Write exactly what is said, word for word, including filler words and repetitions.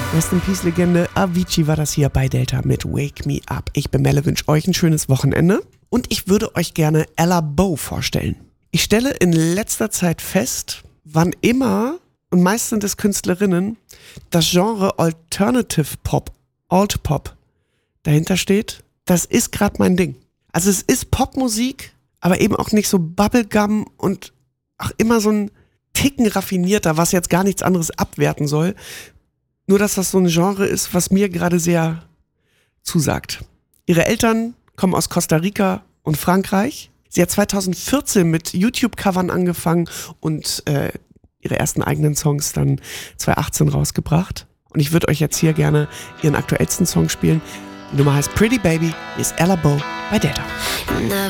Rest in Peace Legende Avicii war das hier bei Delta mit Wake Me Up. Ich bin Melle, wünsche euch ein schönes Wochenende und ich würde euch gerne Ella Bow vorstellen. Ich stelle in letzter Zeit fest, wann immer, und meist sind es Künstlerinnen, das Genre Alternative Pop, Alt Pop dahinter steht, das ist gerade mein Ding. Also es ist Popmusik, aber eben auch nicht so Bubblegum und auch immer so ein Ticken raffinierter, was jetzt gar nichts anderes abwerten soll. Nur, dass das so ein Genre ist, was mir gerade sehr zusagt. Ihre Eltern kommen aus Costa Rica und Frankreich. Sie hat zwanzig vierzehn mit YouTube-Covern angefangen und äh, ihre ersten eigenen Songs dann zwanzig achtzehn rausgebracht. Und ich würde euch jetzt hier gerne ihren aktuellsten Song spielen. Die Nummer heißt Pretty Baby, ist Ella Bow bei Delta.